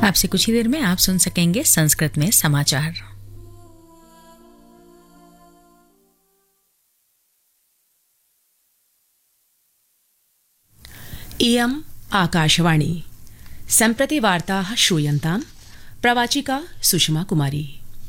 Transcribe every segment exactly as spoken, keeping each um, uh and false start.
आपसे कुछ ही देर में आप सुन सकेंगे संस्कृत में समाचार। इयम् आकाशवाणी। सम्प्रति वार्ताः श्रूयन्ताम्। प्रवाचिका सुषमा कुमारी।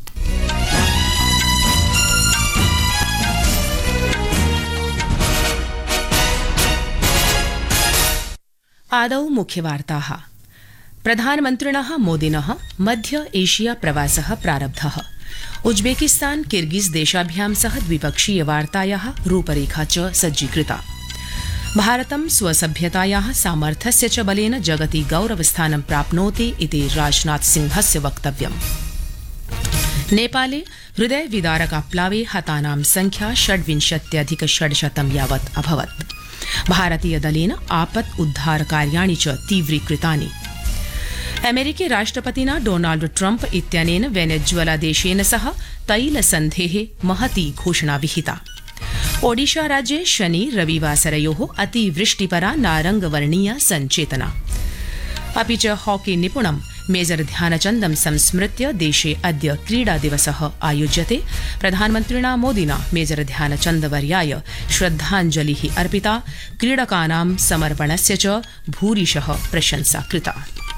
आदौ मुख्यवार्ताः। प्रधानमन्त्रिणः मोदिनः मध्य एशिया प्रवासः प्रारब्धः। उज्बेकिस्तान किर्गिज देशाभ्यां सह द्विपक्षीय वार्तायाः रूपरेखा च सज्जीकृता। भारतं स्वसभ्यतायाः सामर्थ्यस्य च बलेन जगति गौरवस्थानं प्राप्नोति इति राजनाथ सिंहस्य वक्तव्यम्। नेपाले हृदय विदारकाप्लावे हतानां संख्या षड्विंशत्यधिक षड्शतं यावत् अभवत्। भारतीय दलेन आपत् उद्धार कार्याणि च तीव्रीकृतानि। अमेरिकी राष्ट्रपतिना डोनाल्ड ट्रम्प इत्यनेन वेनेजुएला देशेन सह तैलसन्धेः महती घोषणा विहिता। ओडिशा राज्ये शनि रविवासरयोः अतिवृष्टिपरा नारंगवर्णीया सञ्चेतना। अपि च हॉकी निपुणं मेजर ध्यानचन्दं संस्मृत्य देशे अद्य क्रीडा दिवसः आयोज्यते। प्रधानमन्त्रिणा मोदिना मेजर ध्यानचन्दवर्याय श्रद्धाञ्जलिः अर्पिता। क्रीडकानां समर्पणस्य च भूरिशः प्रशंसा कृता।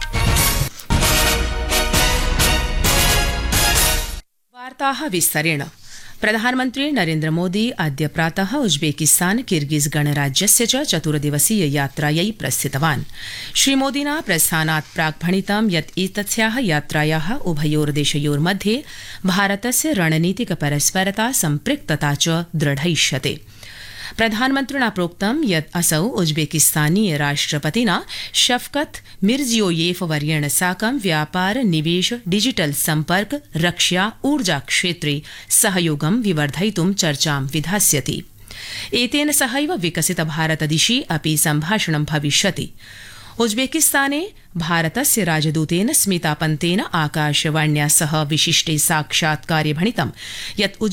वार्ताः विस्तरेण। प्रधानमन्त्री नरेन्द्र मोदी अद्य प्रातः उज्बेकिस्तान किर्गिज गणराज्यस्य च चतुर्दिवसीय यात्रायै प्रस्थितवान्। श्रीमोदिना प्रस्थानात् प्राक् भणितं यत् एतस्याः यात्रायाः उभयोर्देशयोर्मध्ये भारतस्य रणनीतिक परस्परता सम्पृक्तता च दृढयिष्यते। प्रधानमन्त्रिणा प्रोक्तं यत् असौ उज्बेकिस्तानीय राष्ट्रपतिना शफकत मिर्जियोयेफ वर्येण साकं व्यापार निवेश डिजिटल सम्पर्क रक्षा ऊर्जा क्षेत्रे सहयोगं विवर्धयितुं चर्चां विधास्यति। एतेन सहैव विकसित भारत दिशि अपि सम्भाषणं भविष्यति। उज्बेकिस्ताने भारतस्य राजदूतेन स्मिता पंतेन आकाशवाण्या सह विशिष्टे साक्षात्कारे भणितं यत्